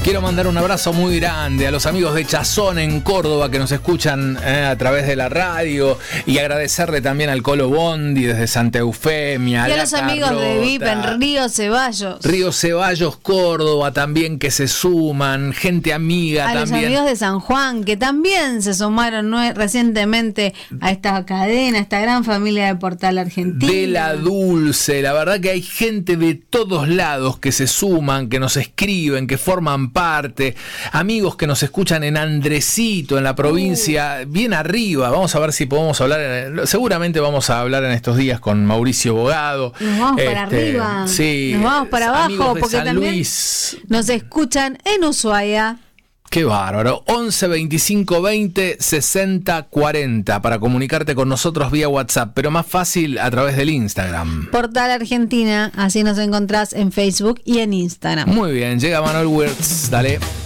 Quiero mandar un abrazo muy grande a los amigos de Chazón en Córdoba que nos escuchan a través de la radio, y agradecerle también al Colo Bondi desde Santa Eufemia. Y a los amigos de VIP en Río Ceballos. Río Ceballos, Córdoba también, que se suman, gente amiga a también. Los amigos de San Juan, que también se sumaron recientemente a esta cadena, a esta gran familia de Portal Argentina. De La Dulce, la verdad que hay gente de todos lados que se suman, que nos escriben, que forman parte, amigos que nos escuchan en Andresito, en la provincia, bien arriba. Vamos a ver si podemos hablar, seguramente vamos a hablar en estos días con Mauricio Bogado. Nos vamos para arriba, sí, nos vamos para abajo, porque San también Luis nos escuchan en Ushuaia. Qué bárbaro. 11 25 20 60 40 para comunicarte con nosotros vía WhatsApp, pero más fácil a través del Instagram. Portal Argentina, así nos encontrás en Facebook y en Instagram. Muy bien, llega Manuel Wirtz, dale.